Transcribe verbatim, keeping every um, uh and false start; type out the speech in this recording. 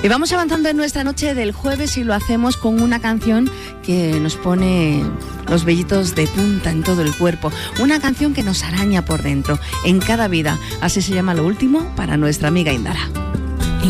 Y vamos avanzando en nuestra noche del jueves y lo hacemos con una canción que nos pone los vellitos de punta en todo el cuerpo. Una canción que nos araña por dentro, en cada vida. Así se llama Lo Último para nuestra amiga Indara.